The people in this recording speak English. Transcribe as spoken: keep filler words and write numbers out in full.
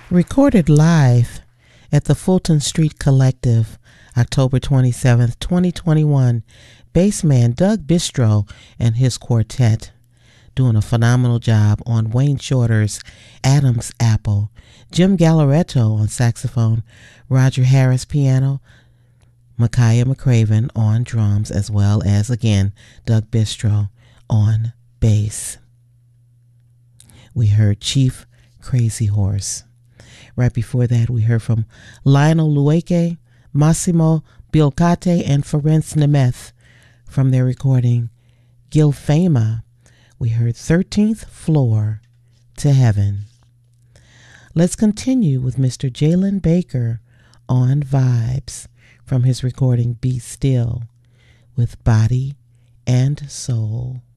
Recorded live at the Fulton Street Collective, October twenty-seventh, twenty twenty-one, bassman Doug Bistro and his quartet doing a phenomenal job on Wayne Shorter's Adam's Apple, Jim Gallaretto on saxophone, Roger Harris piano, Micaiah McCraven on drums, as well as, again, Doug Bistro on bass. We heard Chief Crazy Horse. Right before that, we heard from Lionel Lueke, Massimo Biolcate, and Ferenc Nemeth from their recording Gilfama. We heard thirteenth Floor to Heaven. Let's continue with Mister Jalen Baker on vibes from his recording Be Still with Body and Soul.